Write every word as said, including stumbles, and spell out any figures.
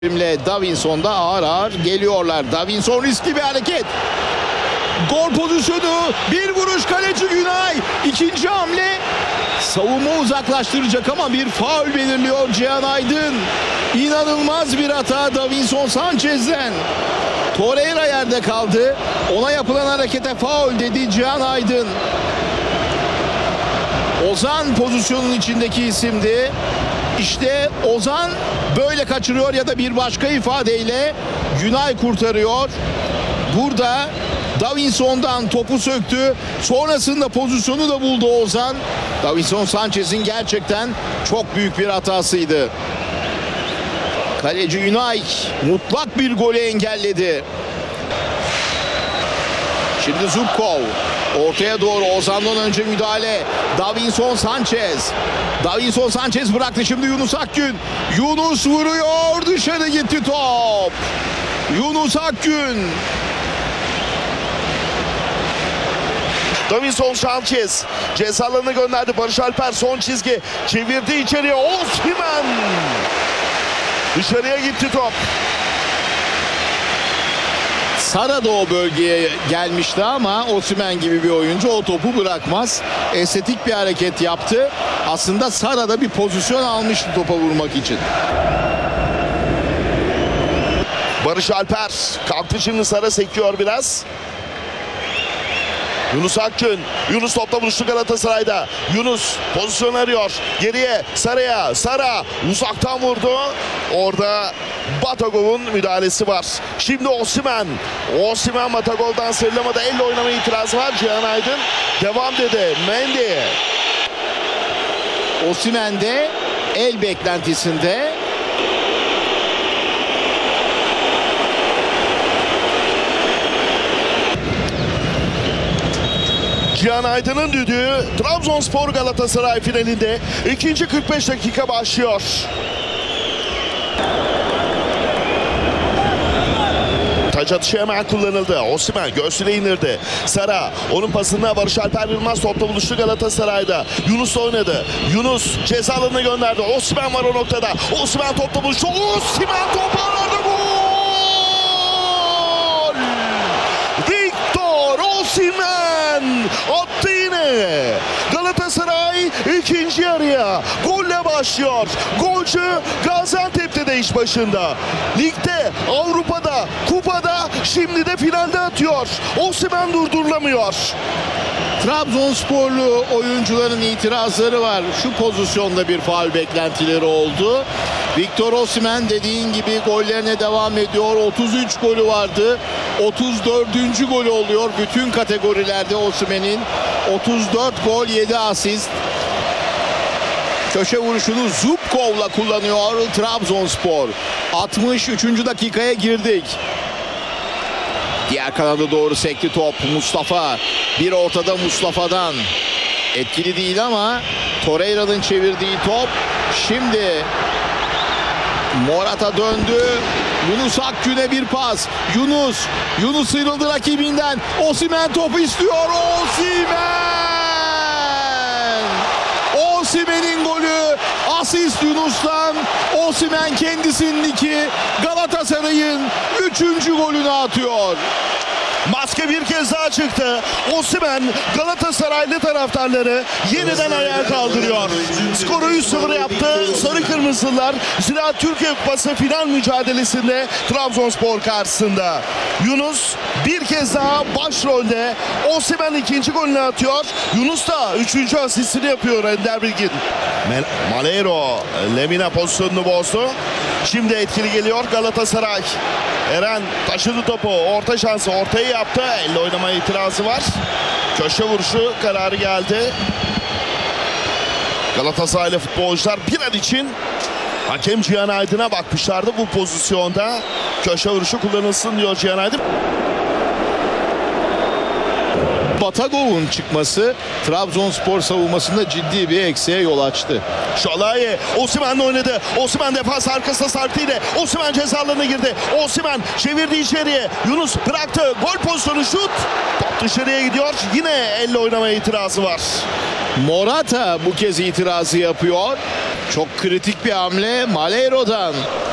Davinson da ağır ağır geliyorlar. Davinson riskli bir hareket. Gol pozisyonu. Bir vuruş kaleci Günay. İkinci hamle. Savunma uzaklaştıracak ama bir faul belirliyor Cihan Aydın. İnanılmaz bir hata Davinson Sanchez'den. Torreira yerde kaldı. Ona yapılan harekete faul dedi Cihan Aydın. Ozan pozisyonun içindeki isimdi. İşte Ozan böyle kaçırıyor ya da bir başka ifadeyle Günay kurtarıyor. Burada Davinson'dan topu söktü. Sonrasında pozisyonu da buldu Ozan. Davinson Sanchez'in gerçekten çok büyük bir hatasıydı. Kaleci Günay mutlak bir golü engelledi. Şimdi Zubkov. Ortaya doğru Ozan'dan önce müdahale. Davinson Sanchez. Davinson Sanchez bıraktı şimdi Yunus Akgün. Yunus vuruyor. Dışarı gitti top. Yunus Akgün. Davinson Sanchez ceza alanına gönderdi. Barış Alper son çizgi. Çevirdi içeriye. Osimhen. Dışarıya gitti top. Sara da o bölgeye gelmişti ama Osimhen gibi bir oyuncu o topu bırakmaz. Estetik bir hareket yaptı. Aslında Sara da bir pozisyon almıştı topa vurmak için. Barış Alper kalktı şimdi, Sara sekiyor biraz. Yunus Akgün. Yunus topla buluştu Galatasaray'da. Yunus pozisyon arıyor. Geriye Sara'ya. Sara uzaktan vurdu. Orada Batagov'un müdahalesi var. Şimdi Osimhen. Osimhen Batagov'dan sıyrılamadı. Elle oynamaya itirazı var. Cihan Aydın devam dedi. Mendy. Osimhen de el beklentisinde. Cihan Aydın'ın düdüğü Trabzonspor Galatasaray finalinde ikinci kırk beş dakika başlıyor. Taç atışı hemen kullanıldı. Osimhen göğsüne indirdi. Sara onun pasına Barış Alper Yılmaz topla buluştu Galatasaray'da. Yunus oynadı. Yunus ceza alanına gönderdi. Osimhen var o noktada. Osimhen topla buluştu. Osimhen topu aradı. Gol! Victor Osimhen attı yine. Galatasaray ikinci yarıya golle başlıyor. Golcü Gaziantep'te de iş başında. Ligde, Avrupa'da, kupada, şimdi de finalde atıyor. Osimhen durdurulamıyor. Trabzonsporlu oyuncuların itirazları var. Şu pozisyonda bir faul beklentileri oldu. Victor Osimhen dediğin gibi gollerine devam ediyor. otuz üç golü vardı. otuz dördüncü golü oluyor bütün kategorilerde Osimhen'in. otuz dört gol, yedi asist. Köşe vuruşunu Zubkov'la kullanıyor Trabzonspor. altmış üçüncü dakikaya girdik. Diğer kanada doğru sekti top. Mustafa. Bir ortada Mustafa'dan. Etkili değil ama Torreira'nın çevirdiği top. Şimdi Morata döndü. Yunus Akgün'e bir pas. Yunus. Yunus sıyrıldı rakibinden. Osimhen topu istiyor. Osimhen. Osimhen'in golü. Asist Yunus'tan. Osimhen kendisinin iki. Galatasaray'ın üçüncü golünü atıyor. Maske bir kez daha çıktı. Osimhen Galatasaraylı taraftarları yeniden ayağa kaldırıyor. Skoru üç sıfır yaptı. Sarı Kırmızılar Ziraat Türkiye Kupası final mücadelesinde Trabzonspor karşısında. Yunus bir kez daha başrolde. Osimhen ikinci golünü atıyor. Yunus da üçüncü asistini yapıyor Ender Bilgin. Malero Lemina pozisyonunu bozdu. Şimdi etkili geliyor Galatasaray. Eren taşıdı topu. Orta şansı. Ortayı yaptı. Elle oynamaya itirazı var. Köşe vuruşu kararı geldi. Galatasaraylı futbolcular bir an için hakem Cihan Aydın'a bakmışlardı bu pozisyonda. Köşe vuruşu kullanılsın diyor Cihan Aydın. Batagov'un çıkması Trabzonspor savunmasında ciddi bir eksiğe yol açtı. Şalai Osimhen'le oynadı. Osimhen defans arkasına sarktıydı. Osimhen ceza alanına girdi. Osimhen çevirdi içeriye. Yunus bıraktı. Gol pozisyonu, şut. Top dışarıya gidiyor. Yine elle oynamaya itirazı var. Morata bu kez itirazı yapıyor. Çok kritik bir hamle Malero'dan.